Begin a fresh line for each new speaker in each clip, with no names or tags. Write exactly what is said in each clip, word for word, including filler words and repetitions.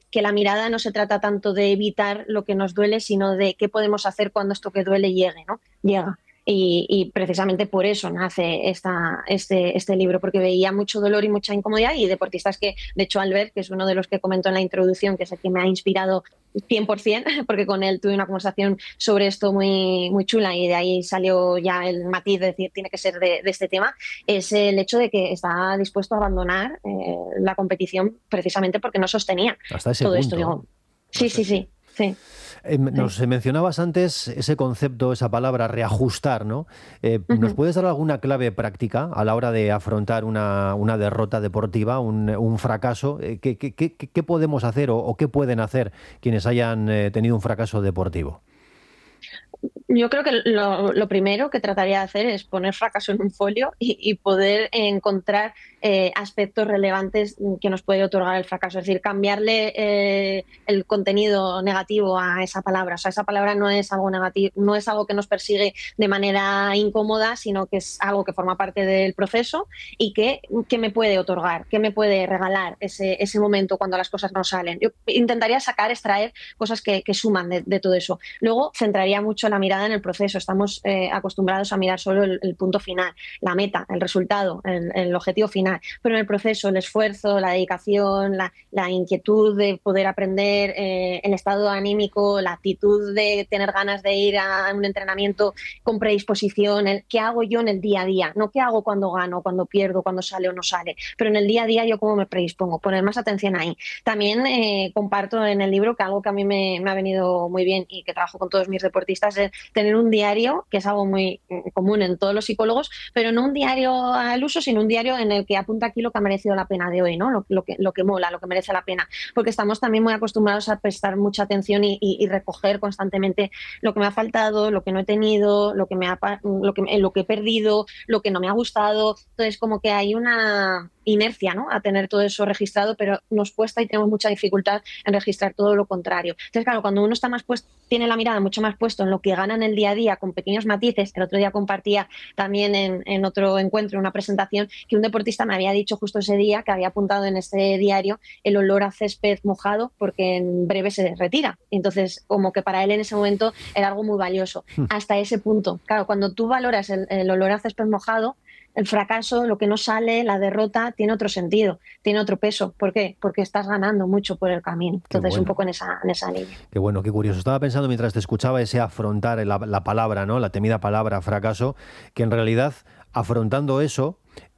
que la mirada no se trata tanto de evitar lo que nos duele, sino de qué podemos hacer cuando esto que duele llegue, ¿no? Llega. Y, y precisamente por eso nace esta, este, este libro, porque veía mucho dolor y mucha incomodidad, y deportistas que, de hecho, Albert, que es uno de los que comentó en la introducción, que es el que me ha inspirado cien por ciento, porque con él tuve una conversación sobre esto muy, muy chula, y de ahí salió ya el matiz de decir tiene que ser de, de este tema, es el hecho de que está dispuesto a abandonar eh, la competición precisamente porque no sostenía
hasta ese
todo
punto,
esto. Digo, sí,
hasta
sí,
ese...
sí, sí.
Eh, nos
sí.
mencionabas antes ese concepto, esa palabra, reajustar, ¿no? Eh, ¿Nos
Uh-huh.
puedes dar alguna clave práctica a la hora de afrontar una, una derrota deportiva, un, un fracaso? Eh, ¿qué, qué, qué, ¿Qué podemos hacer o, o qué pueden hacer quienes hayan eh, tenido un fracaso deportivo?
Yo creo que lo, lo primero que trataría de hacer es poner fracaso en un folio y, y poder encontrar eh, aspectos relevantes que nos puede otorgar el fracaso. Es decir, cambiarle eh, el contenido negativo a esa palabra. O sea, esa palabra no es algo negativo, no es algo que nos persigue de manera incómoda, sino que es algo que forma parte del proceso y que, que me puede otorgar, que me puede regalar ese, ese momento cuando las cosas no salen. Yo intentaría sacar, extraer cosas que, que suman de, de todo eso. Luego centraría mucho la mirada en el proceso. Estamos eh, acostumbrados a mirar solo el, el punto final, la meta, el resultado, el, el objetivo final, pero en el proceso, el esfuerzo, la dedicación, la, la inquietud de poder aprender, eh, el estado anímico, la actitud de tener ganas de ir a un entrenamiento con predisposición, el qué hago yo en el día a día, no qué hago cuando gano, cuando pierdo, cuando sale o no sale, pero en el día a día yo cómo me predispongo, poner más atención ahí. También eh, comparto en el libro que algo que a mí me, me ha venido muy bien y que trabajo con todos mis deportistas es tener un diario, que es algo muy común en todos los psicólogos, pero no un diario al uso, sino un diario en el que apunta aquí lo que ha merecido la pena de hoy, ¿no? Lo, lo, que, lo que mola, lo que merece la pena, porque estamos también muy acostumbrados a prestar mucha atención y, y, y recoger constantemente lo que me ha faltado, lo que no he tenido, lo que, me ha, lo, que, lo que he perdido, lo que no me ha gustado. Entonces, como que hay una inercia, ¿no?, a tener todo eso registrado, pero nos cuesta y tenemos mucha dificultad en registrar todo lo contrario. Entonces, claro, cuando uno está más puesto, tiene la mirada mucho más puesto en lo que gana en el día a día con pequeños matices. El otro día compartía también en, en otro encuentro, en una presentación, que un deportista me había dicho justo ese día que había apuntado en ese diario el olor a césped mojado porque en breve se retira. Entonces, como que para él en ese momento era algo muy valioso. Hasta ese punto. Claro, cuando tú valoras el, el olor a césped mojado, el fracaso, lo que no sale, la derrota, tiene otro sentido, tiene otro peso. ¿Por qué? Porque estás ganando mucho por el camino. Entonces,
bueno.
un poco en esa, en esa línea.
Qué bueno, qué curioso. Estaba pensando mientras te escuchaba ese afrontar la, la palabra, ¿no? La temida palabra fracaso, que en realidad, afrontando eso,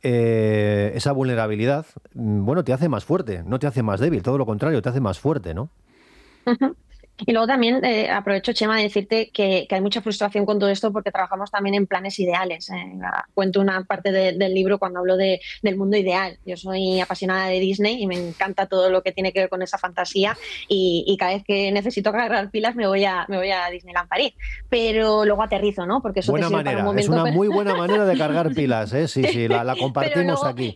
eh, esa vulnerabilidad, bueno, te hace más fuerte, no te hace más débil, todo lo contrario, te hace más fuerte, ¿no?
Uh-huh. Y luego también eh, aprovecho, Chema, de decirte que, que hay mucha frustración con todo esto porque trabajamos también en planes ideales. Eh, cuento una parte de, del libro cuando hablo de, del mundo ideal. Yo soy apasionada de Disney y me encanta todo lo que tiene que ver con esa fantasía, y, y cada vez que necesito cargar pilas me voy a, me voy a Disneyland París. Pero luego aterrizo, ¿no? Porque eso
buena
te sirve
manera,
para un momento.
es una
pero...
muy buena manera de cargar pilas, ¿eh? Sí, sí, la, la compartimos
luego...
aquí.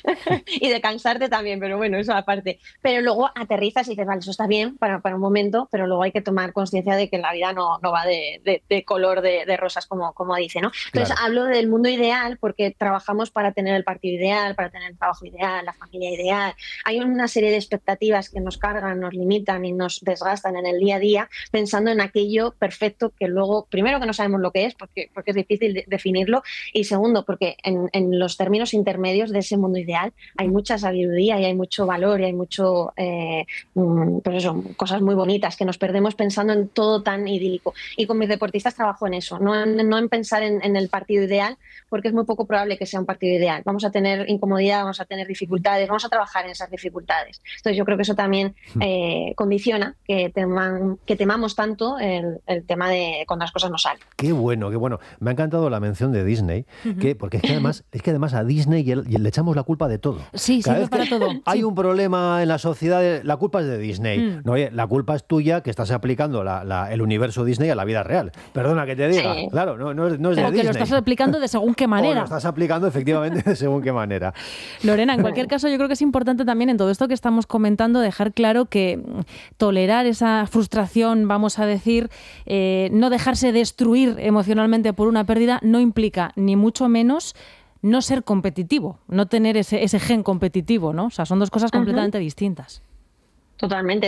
y de cansarte también, pero bueno, eso aparte. Pero luego aterrizas y dices, vale, eso está bien para, para un momento, pero luego hay que tomar conciencia de que la vida no, no va de, de, de color de, de rosas, como, como dice, ¿no? Entonces,
Claro.
hablo del mundo ideal porque trabajamos para tener el partido ideal, para tener el trabajo ideal, la familia ideal. Hay una serie de expectativas que nos cargan, nos limitan y nos desgastan en el día a día, pensando en aquello perfecto que luego, primero, que no sabemos lo que es, porque, porque es difícil de, definirlo, y segundo, porque en, en los términos intermedios de ese mundo ideal hay mucha sabiduría y hay mucho valor y hay mucho, eh, pues eso, cosas muy bonitas que nos perdemos pensando en todo tan idílico. Y con mis deportistas trabajo en eso, no en, no en pensar en, en el partido ideal, porque es muy poco probable que sea un partido ideal. Vamos a tener incomodidad, vamos a tener dificultades, vamos a trabajar en esas dificultades. Entonces yo creo que eso también eh, condiciona que, teman, que temamos tanto el, el tema de cuando las cosas no salen.
Qué bueno, qué bueno. Me ha encantado la mención de Disney, uh-huh. que, porque es que además es que además a Disney y el, y le echamos la culpa de todo.
Sí,
Cada
sí,
vez
para
que
todo.
hay
sí.
un problema en la sociedad, la culpa es de Disney. Mm. No, oye, la culpa es tuya que estás aplicando la, la, el universo Disney a la vida real. Perdona que te diga. Sí. Claro, no, no, no es de
o
Disney.
O que lo estás aplicando de según qué manera.
O lo estás aplicando efectivamente de según qué manera.
Lorena, en cualquier caso, yo creo que es importante también en todo esto que estamos comentando dejar claro que tolerar esa frustración, vamos a decir, eh, no dejarse destruir emocionalmente por una pérdida, no implica ni mucho menos no ser competitivo, no tener ese, ese gen competitivo, ¿no? O sea, son dos cosas completamente uh-huh. distintas.
Totalmente.